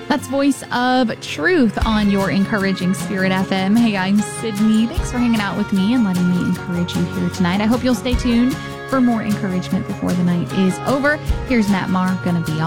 That's Voice of Truth on your Encouraging Spirit FM. Hey, I'm Sydney. Thanks for hanging out with me and letting me encourage you here tonight. I hope you'll stay tuned for more encouragement before the night is over. Here's Matt Maher, Gonna Be All